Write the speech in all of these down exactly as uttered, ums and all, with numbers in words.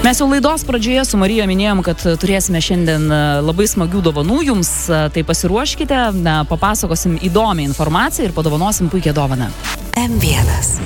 Mes jau laidos pradžioje su Marija minėjom, kad turėsime šiandien labai smagių dovanų jums, tai pasiruoškite, papasakosim įdomią informaciją ir padovanosim puikią dovaną. M vienas.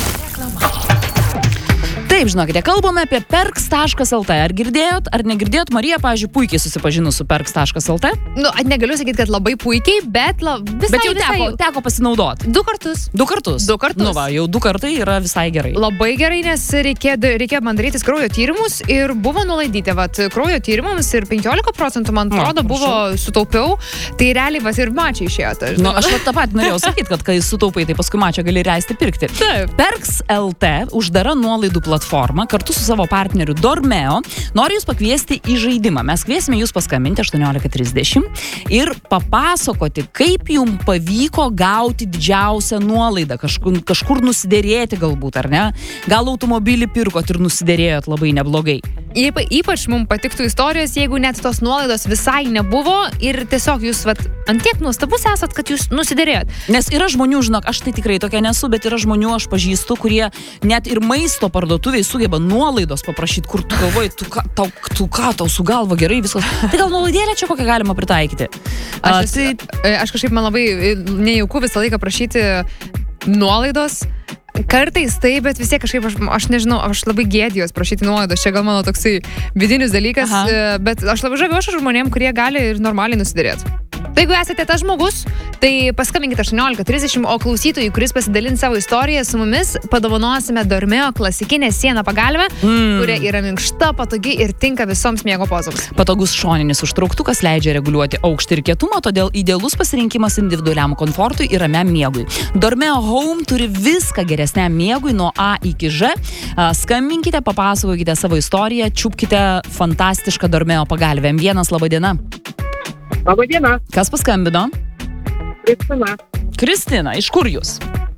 Taip, žinokite, kalbame apie perks taškas el te. Ar girdėjot, ar negirdėjot? Marija, pavyzdžiui, puikiai susipažinus su perks taškas el te. Nu, negaliu sakyti, kad labai puikiai, bet la, visai, Bet jau visai, teko, teko pasinaudoti. Du kartus. Du kartus? Du kartus. Nu va, jau du kartai yra visai gerai. Labai gerai, nes reikėjo, reikėjo man darytis kraujo tyrimus ir buvo nuolaidyti, vat, kraujo tyrimams ir penkiolika procentų, man atrodo, Na, buvo sutaupiau. Tai realiai, vat, ir mačiai išėjo. Ta, Nu, aš vat tą patį norėjau sakyti, kad kai sutaupai, tai paskui mačią gali leisti pirkti. Taip. perks taškas el te uždara nuolaidų platforma kartu su savo partneriu Dormeo nori jūs pakviesti į žaidimą. Mes kviesime jūs paskambinti aštuoniolika trisdešimt ir papasakoti, kaip jums pavyko gauti didžiausią nuolaidą, kažkur, kažkur nusidėrėti galbūt, ar ne? Gal automobilį pirkot ir nusidėrėjot labai neblogai. Ypa, ypač mums patiktų istorijos, jeigu net tos nuolaidos visai nebuvo ir tiesiog jūs vat, antiek nuostabus esat, kad jūs nusidėrėjot. Nes yra žmonių, žinok, aš tai tikrai tokia nesu, bet yra žmonių, aš pažįstu, kurie net ir maisto parduotuviai sugeba nuolaidos paprašyti, kur tu galvoji, tu ką, tau, tu ką, tau su galva gerai viskas. Tai gal nuolaidėlę čia kokią galima pritaikyti? A, Aš, esu, tai, aš kažkaip man labai nejauku visą laiką prašyti nuolaidos. Kartais tai, bet vis tiek kažkaip, aš, aš nežinau, aš labai gėdijos prašyti nuolaidos, čia gal mano toksai vidinis dalykas, Aha. bet aš labai žaviuosi žmonėm, kurie gali ir normaliai nusidėrėti. Tai jeigu esate tas žmogus, tai paskambinkite aštuoniolika trisdešimt, o klausytojui, kuris pasidalins savo istoriją su mumis, padovanosime Dormeo klasikinę sieną pagalvę, mm. kuria yra minkšta, patogi ir tinka visoms miego pozoms. Patogus šoninis užtrauktukas leidžia reguliuoti aukštį ir kietumą, todėl idealus pasirinkimas individualiam komfortui ir ramiam miegui. Dormeo Home turi viską geresniam miegui nuo A iki Ž. Skambinkite, papasakokite savo istoriją, čiupkite fantastišką Dormeo pagalvę. M vienas, laba diena. Labą dieną. Kas paskambino? Kristina. Kristina, iš kur jūs?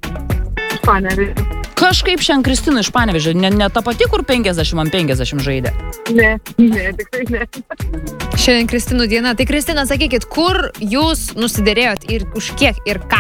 Iš Panevėžio. Kažkaip šiandien Kristina iš Panevėžio, ne, ne ta pati, kur penkiasdešimt ant penkiasdešimt žaidė. Ne, ne, tikrai ne. Šiandien Kristinų diena. Tai Kristina, sakykit, kur jūs nusidėrėjot ir už kiek ir ką?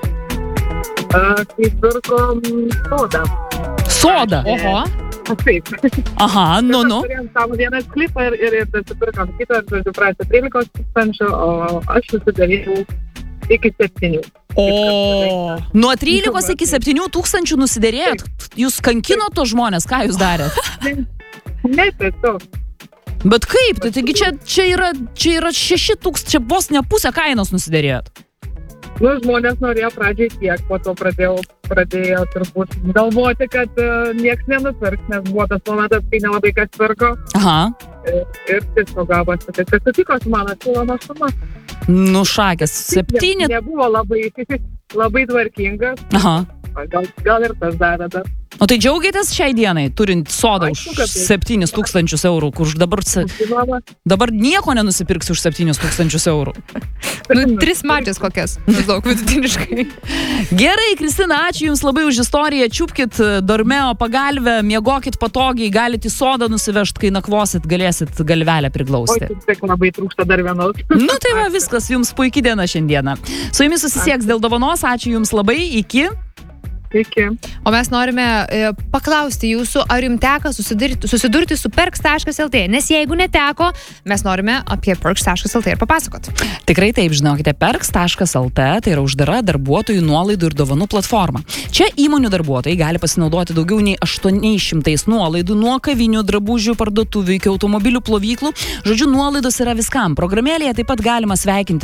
A, kai pirkom sodą. Sodą? Oho. Taip. Aha, nu, nu. Turėjom savo vieną klipą ir, ir, ir nusipirkom kitą, žodžiu, prašė trylikos tūkstančių, o aš nusidėrėjau iki septynių. O, nuo trylikos iki septynių tūkstančių nusidėrėjot? Jūs kankinot to žmonės, ką jūs darėt? Ne, tiesiog. Bet kaip? Tai taigi čia, čia yra, čia yra šeši tūkstančiai, čia vos ne pusę kainos nusidėrėjot. Nu, žmonės norėjo pradžiai tiek, po to pradėjau, pradėjo turbūt galvoti, kad uh, nieks nenupirks, nes buvo tas momentas, kai nelabai kas pirko. Aha. Ir, ir tiesiog gavosi, tai kas sutiko su mano siūloma suma. Nu, šakės, septyni. Ne, nebuvo labai, labai tvarkingas. Aha. Gal, gal ir tas darė dar. O tai džiaugiatės šiai dienai, turint sodą už Aišku, kad tai. septynis tūkstančius eurų, kur dabar, Žinoma, dabar nieko nenusipirksi už septynis tūkstančius eurų. Nu, tris mačias kokias, maždaug vidutiniškai. Gerai, Kristina, ačiū Jums labai už istoriją. Čiupkit Dormeo pagalvę, miegokit patogiai, galite į sodą nusivežti, kai nakvosit, galėsit galvelę oi, priglausti. tik labai trūksta dar vienos. Nu tai va, viskas, Jums puikiai diena šiandieną. Su Jumis susisieks dėl dovanos, ačiū Jums labai, iki... Iki. O mes norime e, paklausti jūsų, ar jums teko susidurti, susidurti su perks taškas el te, nes jeigu neteko, mes norime apie perks taškas el te ir papasakot. Tikrai taip, žinokite, perks taškas el te tai yra uždara darbuotojų nuolaidų ir dovanų platforma. Čia įmonių darbuotojai gali pasinaudoti daugiau nei aštuoniais šimtais nuolaidų nuo kavinių, drabužių, parduotuvių iki automobilių plovyklų. Žodžiu, nuolaidos yra viskam. Programėlėje taip pat galima sveikinti